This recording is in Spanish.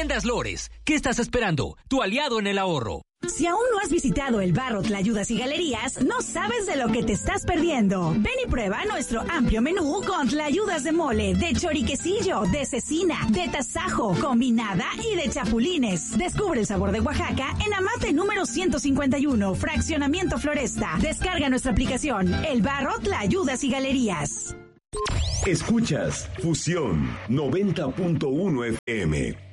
Tiendas Lores, ¿qué estás esperando? Tu aliado en el ahorro. Si aún no has visitado el Barro Tlayudas y Galerías, no sabes de lo que te estás perdiendo. Ven y prueba nuestro amplio menú con tlayudas de mole, de choriquecillo, de cecina, de tasajo, combinada y de chapulines. Descubre el sabor de Oaxaca en Amate número 151, Fraccionamiento Floresta. Descarga nuestra aplicación, El Barro Tlayudas y Galerías. Escuchas Fusión 90.1 FM.